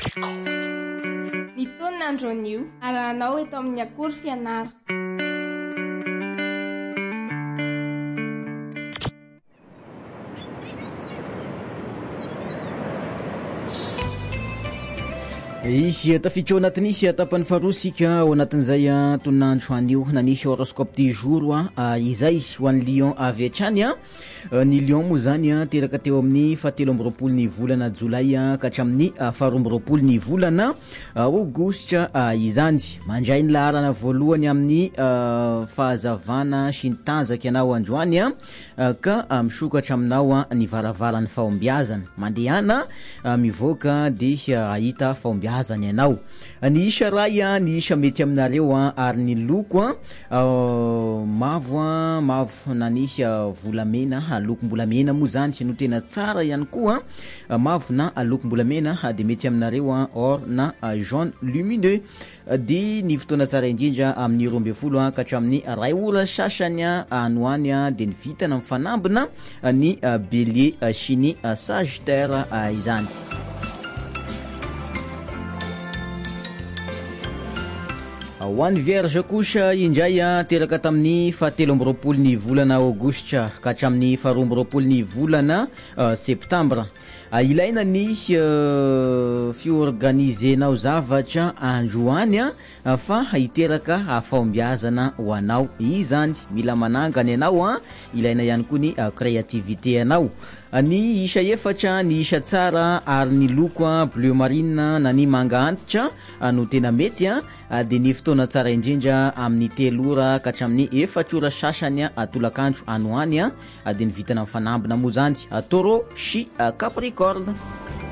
Ny taonina andronio arahanao eto amin'ny akory fianara. Izy tafiditra ao anatin'isy tapany faharoa sika ao anatin'izay toninandro anio nanisy horoscope du jour izay ho an'ny Lion avy hatrany ny Lion moa zany teraka teo amin'ny 17 ny volana Jolay ka hatramin'ny 12 ny volana Aogositra izany. Mandray ny laharana voalohany amin'ny fahazavana sy ny tanjaka ianao androany ka misokatra aminao ny varavaran'ny fahombiazana mandehana mivoaka dia ahita fahombiazana ianao. Ny isa ray ny isa mety aminareo ary ny loko mavo nanisy volamena lokom-bolamena moa zany sy no tena tsara ihany koa mavo na lokom-bolamena dia mety aminareo or na jaune lumineux. Dia ny fotoana tsara indrindra amin'ny 12 ka hatramin'ny 2 ora sasany anoany dia ny vitana mifanambina ny bélier sy ny sagittaire izany. Ho an'ny vierge kosa indray teraka tamin'ny 17 ny volana Aogositra ka hatramin'ny 12 ny volana septambra. Ilaina ny fiorganizenao zavatra androany fa hiteraka fahombiazana ho anao izany. Mila manangana ianao ilaina ihany koa ny créativité anao. Ny isa efatra ny isa tsara ary ny loko bleu marine na ny manga antitra no tena mety dia ny fotoana tsara indrindra amin'ny 3 ora ka hatramin'ny 4 ora sasany tolakandro anoany dia ny vitana mifanambina moa zany Taureau sy Capricorne.